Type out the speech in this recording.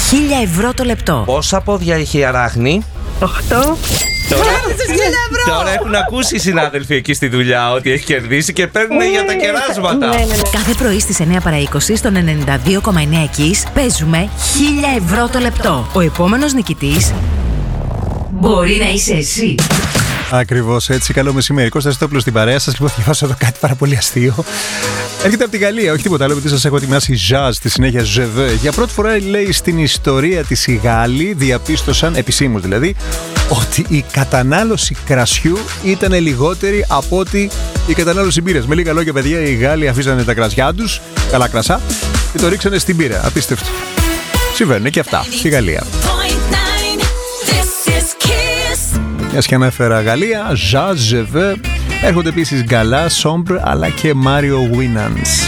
1.000 € το λεπτό. Πόσα πόδια έχει η αράχνη? 8. Τώρα έχουν ακούσει οι συνάδελφοι εκεί στη δουλειά ότι έχει κερδίσει και παίρνουν για τα κεράσματα. Ναι. Κάθε πρωί στις 9 παρά 20 στον 92,9 Kiss παίζουμε 1.000 € το λεπτό. Ο επόμενος νικητής μπορεί να είσαι εσύ. Ακριβώς έτσι. Καλό μεσημέρι. Κώστας Στόπουλος στην παρέα σας. Λοιπόν, θα διαβάσω εδώ κάτι πάρα πολύ αστείο. Έρχεται από τη Γαλλία, όχι τίποτα άλλο, γιατί σας έχω ετοιμάσει jazz, στη συνέχεια ζεβέ. Για πρώτη φορά, λέει, στην ιστορία της οι Γάλλοι διαπίστωσαν, επισήμως δηλαδή, ότι η κατανάλωση κρασιού ήταν λιγότερη από ότι η κατανάλωση μπύρας. Με λίγα λόγια, παιδιά, οι Γάλλοι αφήσανε τα κρασιά τους, καλά κρασά, και το ρίξανε στην μπύρα. Απίστευτο. Συμβαίνουν και αυτά στη Γαλλία. Μιας και ανέφερα Γαλλία, jazz, ζεβέ. Έρχονται επίσης Γκαλά, Σόμπρ, αλλά και Μάριο Winans.